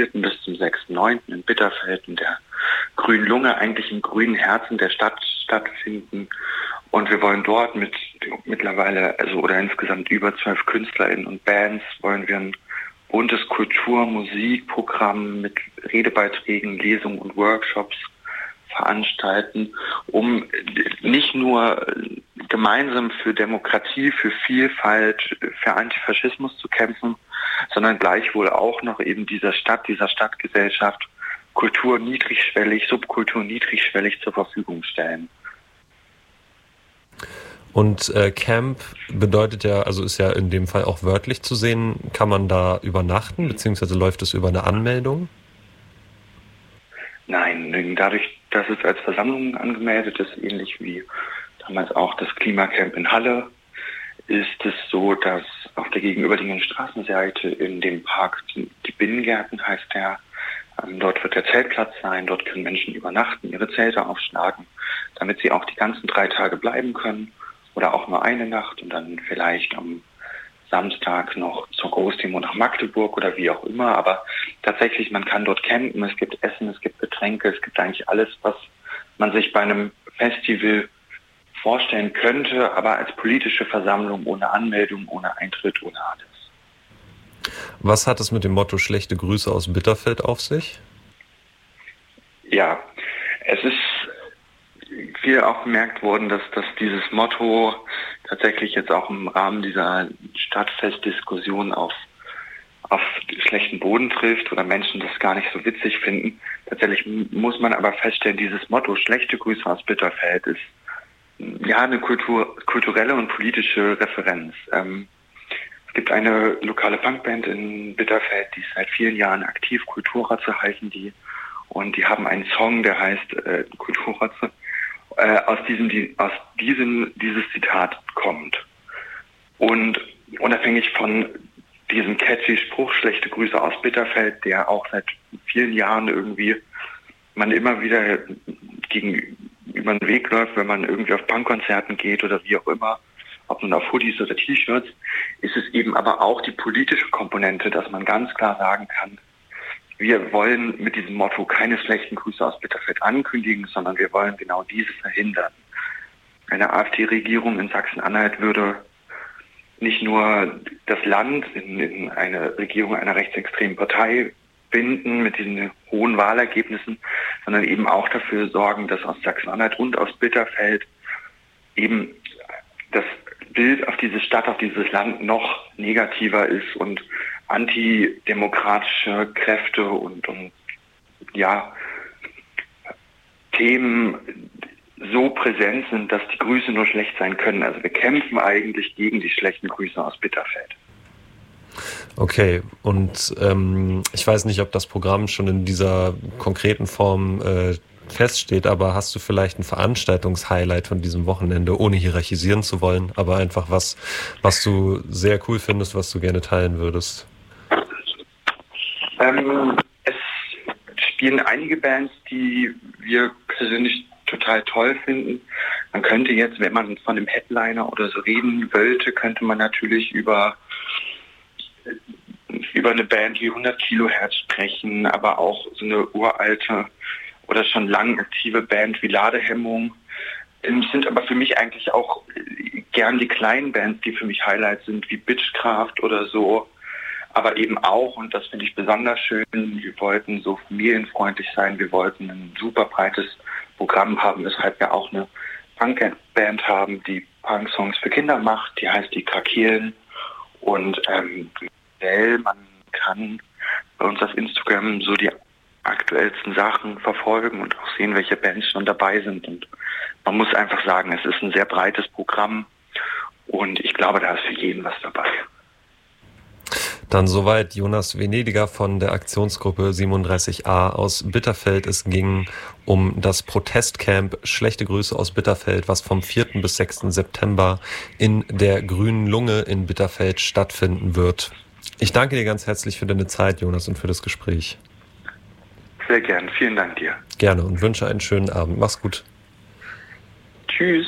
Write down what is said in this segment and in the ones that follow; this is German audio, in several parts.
4. bis zum 6.9. in Bitterfeld in der Grünen Lunge, eigentlich im grünen Herzen der Stadt stattfinden. Und wir wollen dort mit mittlerweile, oder insgesamt über 12 KünstlerInnen und Bands, wollen wir ein buntes Musikprogramm mit Redebeiträgen, Lesungen und Workshops veranstalten, um nicht nur gemeinsam für Demokratie, für Vielfalt, für Antifaschismus zu kämpfen, sondern gleichwohl auch noch eben dieser Stadtgesellschaft Kultur niedrigschwellig, Subkultur niedrigschwellig zur Verfügung stellen. Und Camp bedeutet ja, also ist ja in dem Fall auch wörtlich zu sehen, kann man da übernachten, beziehungsweise läuft es über eine Anmeldung? Nein, dadurch, dass es als Versammlung angemeldet ist, ähnlich wie damals auch das Klimacamp in Halle, ist es so, dass auf der gegenüberliegenden Straßenseite in dem Park, die Binnengärten heißt der, dort wird der Zeltplatz sein, dort können Menschen übernachten, ihre Zelte aufschlagen, damit sie auch die ganzen 3 Tage bleiben können oder auch nur eine Nacht und dann vielleicht am Samstag noch zur Großdemo nach Magdeburg oder wie auch immer. Aber tatsächlich, man kann dort campen, es gibt Essen, es gibt Getränke, es gibt eigentlich alles, was man sich bei einem Festival vorstellen könnte, aber als politische Versammlung, ohne Anmeldung, ohne Eintritt, ohne alles. Was hat es mit dem Motto Schlechte Grüße aus Bitterfeld auf sich? Ja, es ist viel auch bemerkt worden, dass dieses Motto tatsächlich jetzt auch im Rahmen dieser Stadtfestdiskussion auf schlechten Boden trifft oder Menschen das gar nicht so witzig finden. Tatsächlich muss man aber feststellen, dieses Motto Schlechte Grüße aus Bitterfeld ist ja eine kulturelle und politische Referenz. Es gibt eine lokale Punkband in Bitterfeld, die ist seit vielen Jahren aktiv, Kulturrotze heißen die, und die haben einen Song, der heißt Kulturrotze, aus diesem dieses Zitat kommt. Und unabhängig von diesem catchy Spruch, schlechte Grüße aus Bitterfeld, der auch seit vielen Jahren irgendwie man immer wieder über den Weg läuft, wenn man irgendwie auf Punkkonzerten geht oder wie auch immer, ob nun auf Hoodies oder T-Shirts, ist es eben aber auch die politische Komponente, dass man ganz klar sagen kann, wir wollen mit diesem Motto keine schlechten Grüße aus Bitterfeld ankündigen, sondern wir wollen genau diese verhindern. Eine AfD-Regierung in Sachsen-Anhalt würde nicht nur das Land in eine Regierung einer rechtsextremen Partei binden mit diesen hohen Wahlergebnissen, sondern eben auch dafür sorgen, dass aus Sachsen-Anhalt und aus Bitterfeld eben das Bild auf diese Stadt, auf dieses Land noch negativer ist und antidemokratische Kräfte und Themen so präsent sind, dass die Grüße nur schlecht sein können. Also wir kämpfen eigentlich gegen die schlechten Grüße aus Bitterfeld. Okay, und ich weiß nicht, ob das Programm schon in dieser konkreten Form feststeht, aber hast du vielleicht ein Veranstaltungshighlight von diesem Wochenende, ohne hierarchisieren zu wollen, aber einfach was du sehr cool findest, was du gerne teilen würdest? Es spielen einige Bands, die wir persönlich total toll finden. Man könnte jetzt, wenn man von dem Headliner oder so reden wollte, könnte man natürlich über eine Band wie 100 Kilohertz sprechen, aber auch so eine uralte oder schon lang aktive Band wie Ladehemmung. Es sind aber für mich eigentlich auch gern die kleinen Bands, die für mich Highlights sind, wie Bitchcraft oder so. Aber eben auch, und das finde ich besonders schön, wir wollten so familienfreundlich sein, wir wollten ein super breites Programm haben, weshalb wir auch eine Punkband haben, die Punk-Songs für Kinder macht, die heißt die Krakelen. Und man kann bei uns auf Instagram so die aktuellsten Sachen verfolgen und auch sehen, welche Bands schon dabei sind. Und man muss einfach sagen, es ist ein sehr breites Programm und ich glaube, da ist für jeden was dabei. Dann soweit Jonas Venediger von der Aktionsgruppe 37a aus Bitterfeld. Es ging um das Protestcamp Schlechte Grüße aus Bitterfeld, was vom 4. bis 6. September in der Grünen Lunge in Bitterfeld stattfinden wird. Ich danke dir ganz herzlich für deine Zeit, Jonas, und für das Gespräch. Sehr gern. Vielen Dank dir. Gerne und wünsche einen schönen Abend. Mach's gut. Tschüss.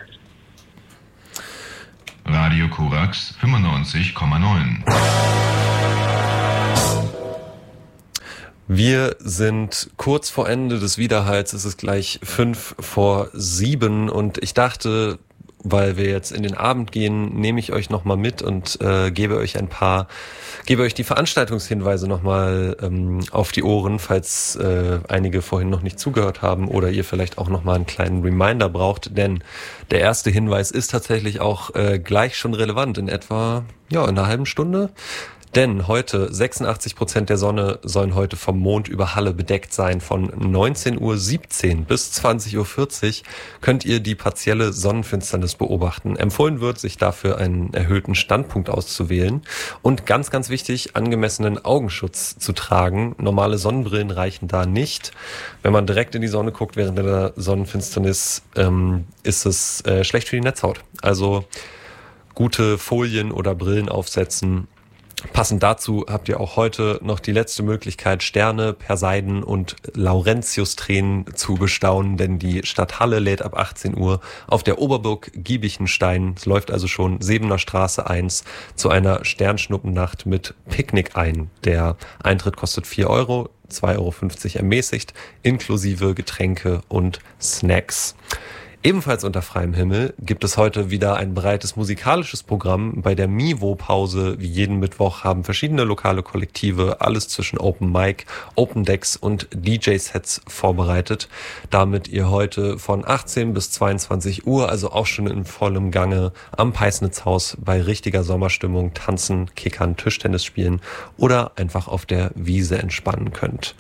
Radio Korax 95,9. Wir sind kurz vor Ende des Widerhalls, es ist gleich 6:55 und ich dachte, weil wir jetzt in den Abend gehen, nehme ich euch nochmal mit und gebe euch die Veranstaltungshinweise nochmal auf die Ohren, falls einige vorhin noch nicht zugehört haben oder ihr vielleicht auch nochmal einen kleinen Reminder braucht, denn der erste Hinweis ist tatsächlich auch gleich schon relevant in etwa, in einer halben Stunde. Denn heute 86% der Sonne sollen heute vom Mond über Halle bedeckt sein. Von 19:17 Uhr bis 20:40 Uhr könnt ihr die partielle Sonnenfinsternis beobachten. Empfohlen wird, sich dafür einen erhöhten Standpunkt auszuwählen und ganz, ganz wichtig, angemessenen Augenschutz zu tragen. Normale Sonnenbrillen reichen da nicht. Wenn man direkt in die Sonne guckt während der Sonnenfinsternis, ist es schlecht für die Netzhaut. Also gute Folien oder Brillen aufsetzen. Passend dazu habt ihr auch heute noch die letzte Möglichkeit, Sterne, Perseiden und Laurentius-Tränen zu bestaunen, denn die Stadt Halle lädt ab 18 Uhr auf der Oberburg Giebichenstein, es läuft also schon Sebener Straße 1, zu einer Sternschnuppennacht mit Picknick ein. Der Eintritt kostet 4 €, 2,50 € ermäßigt, inklusive Getränke und Snacks. Ebenfalls unter freiem Himmel gibt es heute wieder ein breites musikalisches Programm. Bei der Mivo-Pause, wie jeden Mittwoch, haben verschiedene lokale Kollektive alles zwischen Open Mic, Open Decks und DJ-Sets vorbereitet, damit ihr heute von 18 bis 22 Uhr, also auch schon in vollem Gange, am Peisnitzhaus bei richtiger Sommerstimmung tanzen, kickern, Tischtennis spielen oder einfach auf der Wiese entspannen könnt.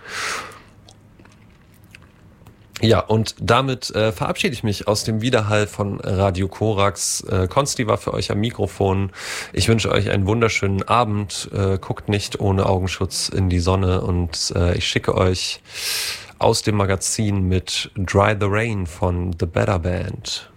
Ja, und damit verabschiede ich mich aus dem Widerhall von Radio Korax. Konsti war für euch am Mikrofon. Ich wünsche euch einen wunderschönen Abend. Guckt nicht ohne Augenschutz in die Sonne und ich schicke euch aus dem Magazin mit Dry the Rain von The Better Band.